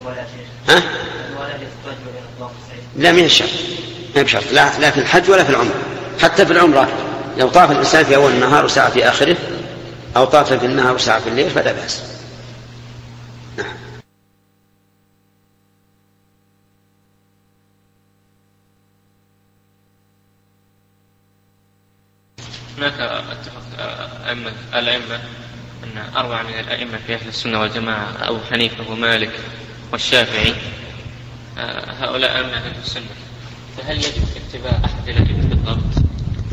ها؟ لا من الشرط، ما بشرط، لا في الحج ولا في العمرة. حتى في العمرة لو طاف الإنسان في أول النهار وساعة في آخره، أو طاف في النهار وساعة في الليل فلا بأس. نعم. هناك اتفق الأئمة أن 4 من الأئمة في أهل السنة والجماعة أبو حنيفة ومالك والشافعي، هؤلاء أئمة أهل السنة، فهل يجب اتباع أحد الأئمة بالضبط؟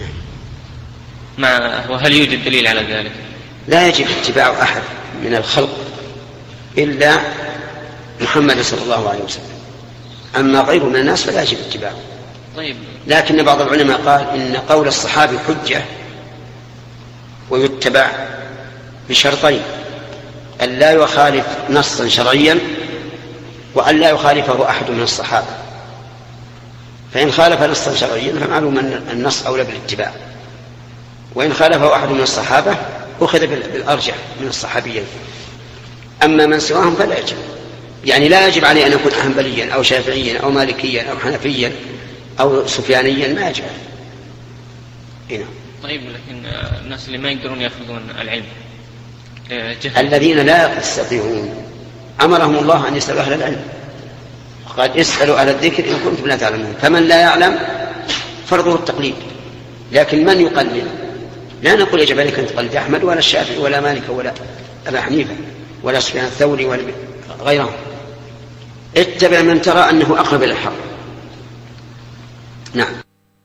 وهل يوجد دليل على ذلك؟ لا يجب اتباع أحد من الخلق إلا محمد صلى الله عليه وسلم، أما غيره من الناس فلا يجب اتباعه. طيب. لكن بعض العلماء قال إن قول الصحابي حجة ويتبع بشرطين: أن لا يخالف نصا شرعيا، وأن لا يخالفه أحد من الصحابة. فإن خالف نصا شرعيا فمعلوم أن النص أولى بالاتباع، وإن خالفه أحد من الصحابة أخذ بالأرجح من الصحابيين. أما من سواهم فلا يجب، يعني لا يجب عليه أن يكون حنبليا أو شافعيا أو مالكيا أو حنفيا أو سفيانيا، ما يجب. هنا. طيب، لكن الناس اللي ما يقدرون يأخذون العلم الذين لا يستطيعون أمرهم الله أن يسألوا أهل العلم، قال اسألوا أهل الذكر إن كنتم لا تعلمون. فمن لا يعلم فرضه التقليد، لكن من يقلد لا نقول يجب عليك أن تقلد أحمد ولا الشافعي ولا مالك ولا أبا حنيفة ولا سفيان الثوري ولا غيرهم، اتبع من ترى أنه أقرب إلى الحق. نعم.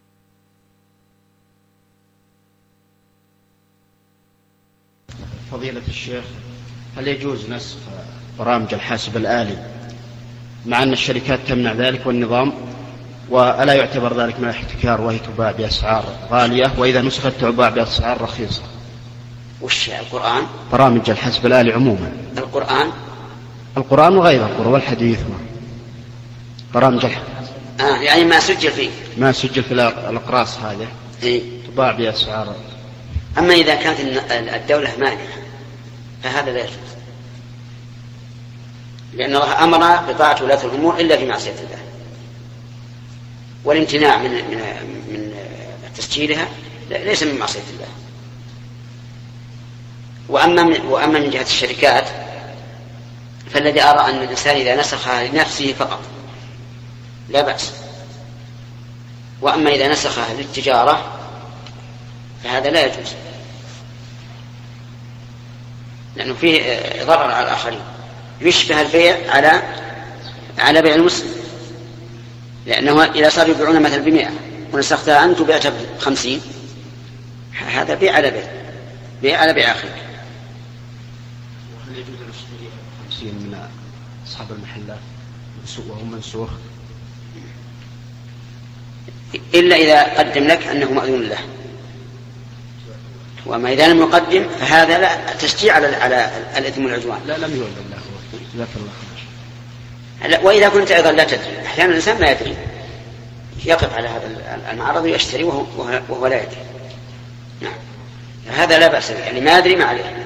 فضيلة الشيخ، هل يجوز نسخ برامج الحاسب الآلي مع أن الشركات تمنع ذلك والنظام، وألا يعتبر ذلك من الاحتكار وهي تباع بأسعار غالية، وإذا نسخت تباع بأسعار رخيصة؟ وش القرآن؟ برامج الحاسب الآلي عموما. القرآن وغير القرآن والحديث برامج يعني ما سجل فيه، ما سجل في الأقراص هذه تباع بأسعار. أما إذا كانت الدولة مانعة فهذا لا يجوز، لأن الله أمر بطاعة ولاة الأمور إلا في معصية الله، والامتناع من تسجيلها ليس من معصية الله. وأما من جهة الشركات فالذي أرى أن الإنسان إذا نسخها لنفسه فقط لا بأس، وأما إذا نسخها للتجارة فهذا لا يجوز، لأنه فيه ضرر على الآخرين، يشبه البيع على بيع المسلم، لأنه إذا صار يبيعون مثلا ب100 ونسختها أنت وبيعتها ب50، هذا بيع على بيع أخيك. وهل يجوز أن نشتري 50 من أصحاب المحلات وهم منسوخ؟ إلا إذا قدم لك أنه مأذون له، وما إذا لم يقدم فهذا لا تشجيع على الإثم والعدوان. لا، لم يولد الله، جزاك الله خير. وإذا كنت أيضا لا تدري، أحيانا الإنسان لا يدري، يقف على هذا المعرض ويشتري وهو لا يدري. نعم، هذا لا بأس، يعني ما أدري ما عليه.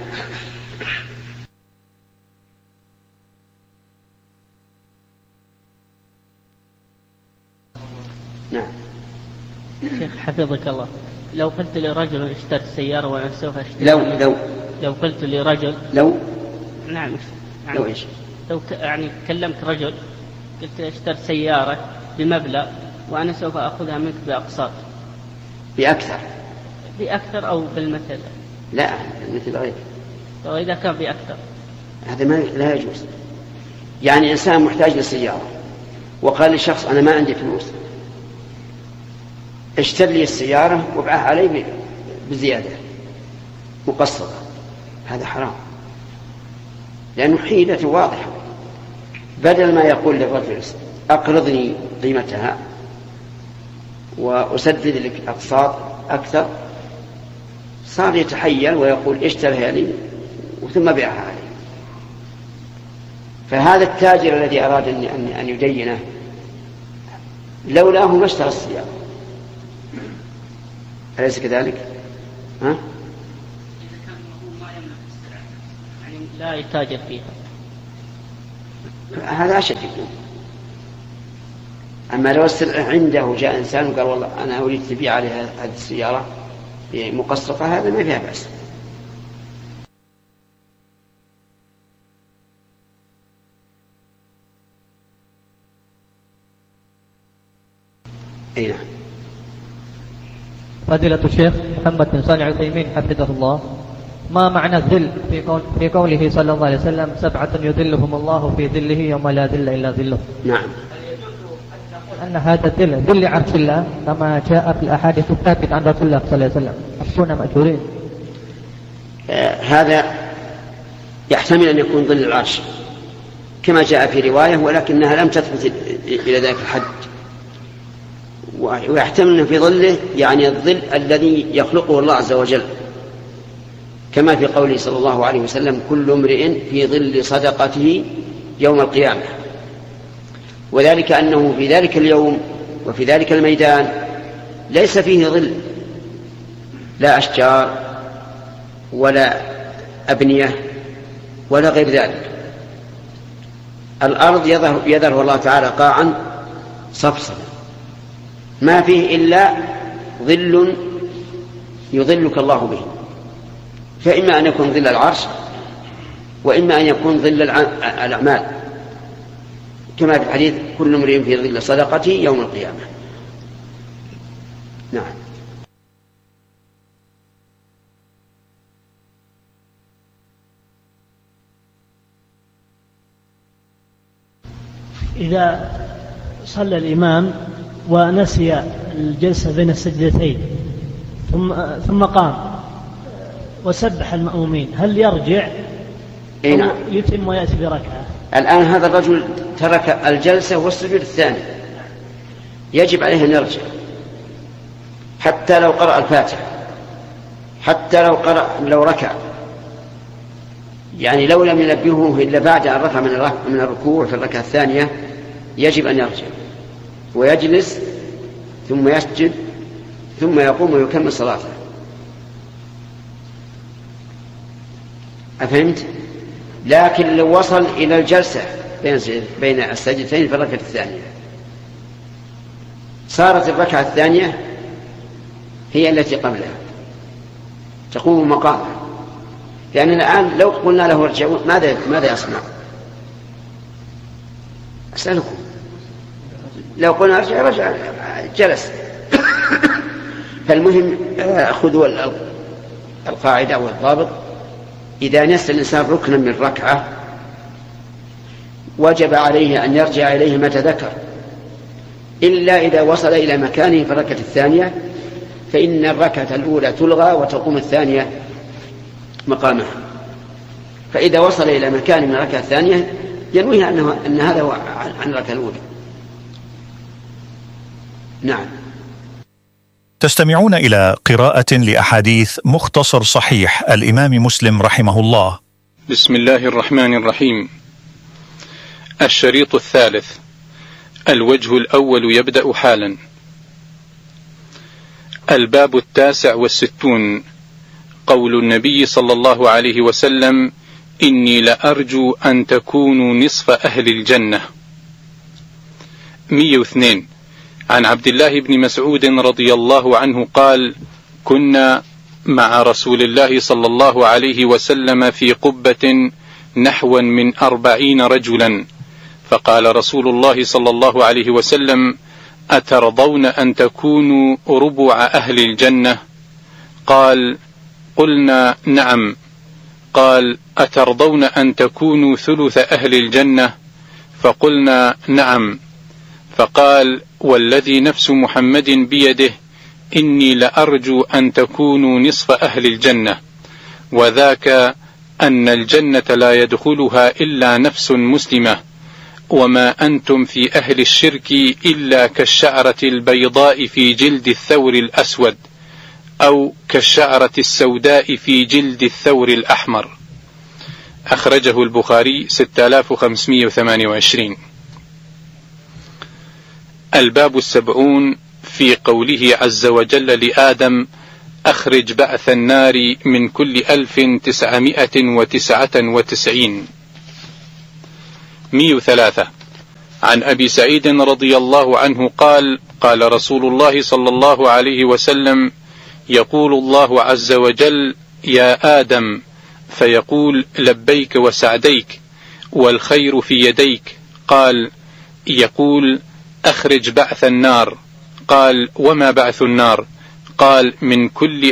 نعم. شيخ حفظك الله، لو قلت لرجل اشترت سيارة وأنا سوف أشتري، لو قلت لرجل نعم لو إيش؟ لو يعني كلمت رجل قلت اشترت سيارة بمبلغ وأنا سوف أخذها منك بأقساط، بأكثر أو بالمثل؟ لا، مثل غير. وإذا كان بأكثر هذا لا يجوز. يعني إنسان محتاج للسيارة وقال للشخص أنا ما عندي فلوس، اشتري لي السيارة وابعها علي بزيادة مقسطة، هذا حرام، لأنه حيلة واضحة. بدل ما يقول للرجل أقرضني قيمتها وأسدد لك أقساط أكثر، صار يتحيل ويقول اشتريها لي وثم بيعها علي. فهذا التاجر الذي أراد أن يدينه لولاه ما اشترى السيارة، أليس كذلك؟ ها؟ إذا كان هو ما يملك السلعة يعني لا يتاجر فيها. هذا أشد يكون. أما لو عنده جاء إنسان وقال والله أنا أريد تبيع على هذه السيارة مقسطة، هذا ما فيها بأس. أي نعم. فضيلة الشيخ محمد بن صالح العثيمين حفظه الله، ما معنى الذل في قوله صلى الله عليه وسلم 7 يذلهم الله في ذله يوم لا ذل إلا ذله؟ نعم. أن هذا ذل عرش الله كما جاء في الأحاديث الثابتة عن رسول الله صلى الله عليه وسلم، أكون مأجورين. هذا يحتمل أن يكون ظل العرش كما جاء في رواية، ولكنها لم تثبت إلى ذلك الحد. ويحتمل في ظله يعني الظل الذي يخلقه الله عز وجل، كما في قوله صلى الله عليه وسلم كل امرئ في ظل صدقته يوم القيامة. وذلك أنه في ذلك اليوم وفي ذلك الميدان ليس فيه ظل، لا أشجار ولا أبنية ولا غير ذلك. الأرض يذره الله تعالى قاعا صفصفا ما فيه إلا ظل يظلك الله به، فإما أن يكون ظل العرش وإما أن يكون ظل الأعمال، كما في الحديث كل امرئ في ظل صدقته يوم القيامة. نعم. إذا صلى الإمام ونسي الجلسة بين السجدتين ثم قام وسبح المأمومين، هل يرجع أو يتم ويأتي بركعة؟ الآن هذا الرجل ترك الجلسة والسجود الثاني، يجب عليه أن يرجع حتى لو قرأ الفاتحة، حتى لو ركع، يعني لو لم ينبهه إلا بعد أن رفع من الركوع في الركعة الثانية يجب أن يرجع ويجلس ثم يسجد ثم يقوم ويكمل صلاته. أفهمت؟ لكن لو وصل إلى الجلسة بين السجدتين في الركعة الثانية صارت الركعة الثانية هي التي قبلها تقوم مقامها، لأن الآن لو قلنا له ارجع ماذا يصنع؟ أسألكم، لو قلنا ارجع جلس. فالمهم خذوا القاعدة والضابط، إذا نسى الإنسان ركنا من ركعة وجب عليه أن يرجع إليه متى ذكر، إلا إذا وصل إلى مكانه في الركعة الثانية، فإن الركعة الأولى تلغى وتقوم الثانية مقامها. فإذا وصل إلى مكان من الركعة الثانية ينويها أن هذا هو عن الركعة الأولى. نعم. تستمعون إلى قراءة لأحاديث مختصر صحيح الإمام مسلم رحمه الله. بسم الله الرحمن الرحيم. الشريط الثالث، الوجه الأول يبدأ حالا. الباب 69، قول النبي صلى الله عليه وسلم: إني لأرجو أن تكونوا نصف أهل الجنة. 102، عن عبد الله بن مسعود رضي الله عنه قال: كنا مع رسول الله صلى الله عليه وسلم في قبة نحوا من 40 رجلا، فقال رسول الله صلى الله عليه وسلم: أترضون أن تكونوا ربع أهل الجنة؟ قال: قلنا نعم. قال: أترضون أن تكونوا ثلث أهل الجنة؟ فقلنا نعم. فقال: والذي نفس محمد بيده إني لأرجو أن تكونوا نصف أهل الجنة، وذاك أن الجنة لا يدخلها إلا نفس مسلمة، وما أنتم في أهل الشرك إلا كالشعرة البيضاء في جلد الثور الأسود، أو كالشعرة السوداء في جلد الثور الأحمر. أخرجه البخاري 6528. الباب 70، في قوله عز وجل لآدم: أخرج بعث النار من كل 1999. 103. عن أبي سعيد رضي الله عنه قال: قال رسول الله صلى الله عليه وسلم: يقول الله عز وجل: يا آدم، فيقول: لبيك وسعديك والخير في يديك. قال: يقول: أخرج بعث النار. قال: وما بعث النار؟ قال: من كل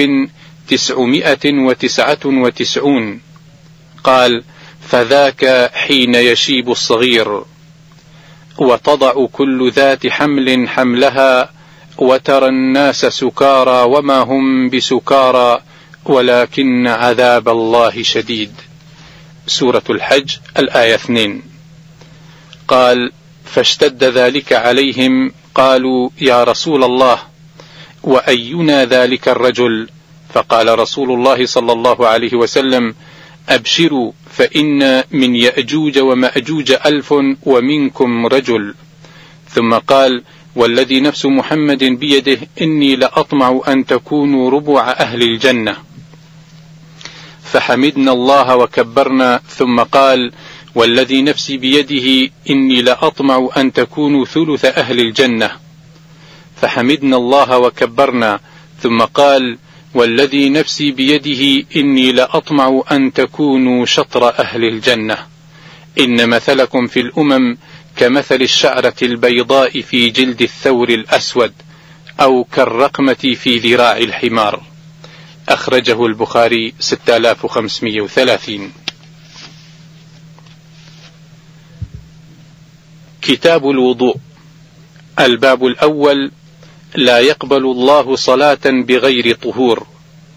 1999. قال: فذاك حين يشيب الصغير، وتضع كل ذات حمل حملها، وترى الناس سكارى وما هم بسكارى ولكن عذاب الله شديد. سورة الحج الآية 2. قال: فاشتد ذلك عليهم، قالوا: يا رسول الله، وأينا ذلك الرجل؟ فقال رسول الله صلى الله عليه وسلم: أبشروا، فإن من يأجوج ومأجوج 1000 ومنكم رجل. ثم قال: والذي نفس محمد بيده إني لأطمع أن تكونوا ربع أهل الجنة. فحمدنا الله وكبرنا. ثم قال: والذي نفسي بيده إني لأطمع أن تكونوا ثلث أهل الجنة. فحمدنا الله وكبرنا. ثم قال: والذي نفسي بيده إني لأطمع أن تكونوا شطر أهل الجنة. إن مثلكم في الأمم كمثل الشعرة البيضاء في جلد الثور الأسود، أو كالرقمة في ذراع الحمار. أخرجه البخاري 6530. كتاب الوضوء. الباب الأول: لا يقبل الله صلاة بغير طهور.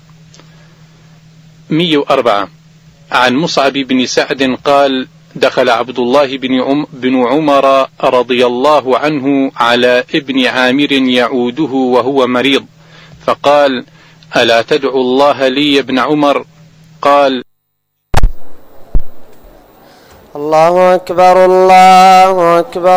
104. عن مصعب بن سعد قال: دخل عبد الله بن عمر رضي الله عنه على ابن عامر يعوده وهو مريض، فقال: ألا تدعو الله لي يا ابن عمر؟ قال: الله أكبر الله أكبر.